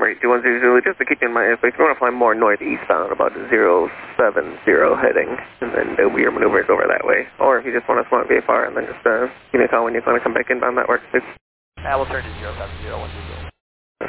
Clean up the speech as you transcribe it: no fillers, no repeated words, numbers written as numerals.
number 82100, Zulu, just to keep you in mind, if you want to fly more northeastbound, about 070 heading, and then do your maneuvers over that way. Or if you just want to swap VFR, and then just give me a call when you're going to come back inbound, that works too. We'll turn to 070, 120.